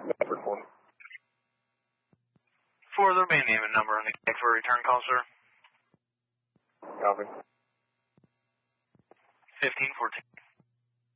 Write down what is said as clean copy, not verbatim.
Bedford 4. For the main name and number on the case for a return call, sir. Copy. 1514.